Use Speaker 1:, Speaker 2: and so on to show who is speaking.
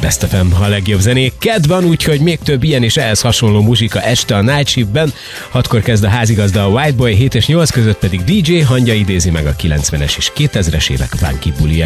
Speaker 1: Best FM, a legjobb zenék. Kedv van, úgyhogy még több ilyen és ehhez hasonló muzsika este a Night Shiftben. 6-kor kezd a házigazda a White Boy, 7 és 8 között pedig DJ Hangya idézi meg a 90-es és 2000-es évek funky bulijait.